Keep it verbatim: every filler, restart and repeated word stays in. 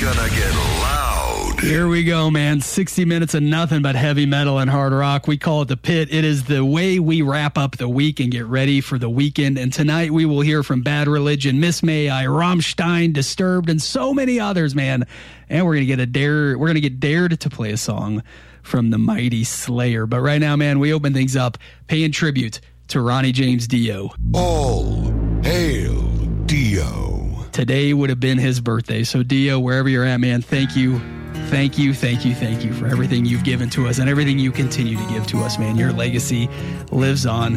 gonna get loud. Here we go, man. sixty minutes of nothing but heavy metal and hard rock. We call it The Pit. It is the way we wrap up the week and get ready for the weekend. And tonight we will hear from Bad Religion, Miss May I, Rammstein, Disturbed, and so many others, man. And we're gonna get a dare. We're gonna get dared to play a song from the mighty Slayer. But right now, man, we open things up, paying tribute to Ronnie James Dio. All hail Dio. Today would have been his birthday. So Dio, wherever you're at, man, thank you. Thank you, thank you, thank you for everything you've given to us and everything you continue to give to us, man. Your legacy lives on.